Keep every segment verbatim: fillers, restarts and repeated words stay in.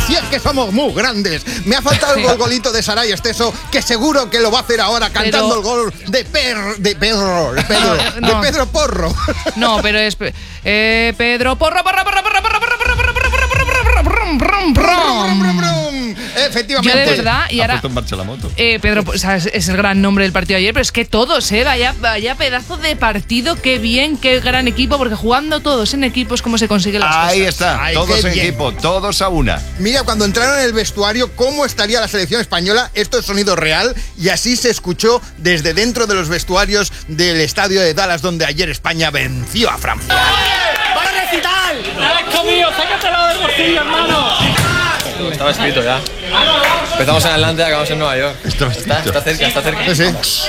Si es que somos muy grandes. Me ha faltado el golgolito de Saray Esteso, que seguro que lo va a hacer ahora cantando pero... el gol de Per... de Pedro, de Pedro, no, no. de Pedro Porro. No, pero es eh, Pedro Porro, porro, porro, porro, porro, porro, porro, porro, porro, porro, porro, brum, brum, brum, brum, brum. Efectivamente. Yo de verdad, y ahora, ha puesto en marcha la moto. Eh, Pedro, o sea, es, es el gran nombre del partido de ayer, pero es que todos, eh, vaya, vaya pedazo de partido, qué bien, qué gran equipo, porque jugando todos en equipo es como se consigue las Ahí cosas. está, Ay, todos en bien. equipo, todos a una. Mira, cuando entraron en el vestuario, cómo estaría la selección española. Esto es sonido real y así se escuchó desde dentro de los vestuarios del estadio de Dallas, donde ayer España venció a Francia. ¡Para recital! ¡Has comido! ¡Sácatelo del bolsillo, hermano! Estaba escrito ya. Empezamos en Atlanta y acabamos en Nueva York. Estaba está, está cerca, está cerca. Sí, sí.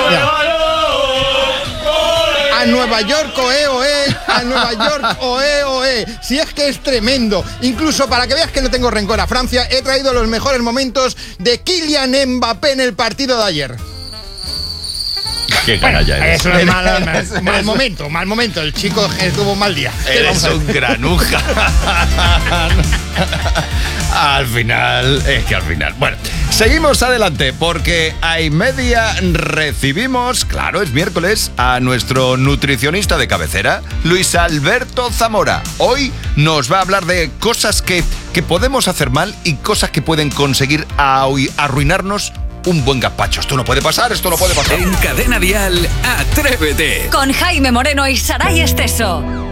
A Nueva York, oe, oe, a Nueva York, oe, oe. Si es que es tremendo. Incluso para que veas que no tengo rencor a Francia, he traído los mejores momentos de Kylian Mbappé en el partido de ayer. Qué canalla eres. Eso no es mal, mal, mal momento, mal momento. El chico estuvo un mal día. Eres un granuja. Al final, es que al final. Bueno, seguimos adelante porque a y media recibimos, claro, es miércoles, a nuestro nutricionista de cabecera, Luis Alberto Zamora. Hoy nos va a hablar de cosas que, que podemos hacer mal y cosas que pueden conseguir arruinarnos un buen gazpacho. Esto no puede pasar, esto no puede pasar. En Cadena Dial, Atrévete. Con Jaime Moreno y Saray Esteso.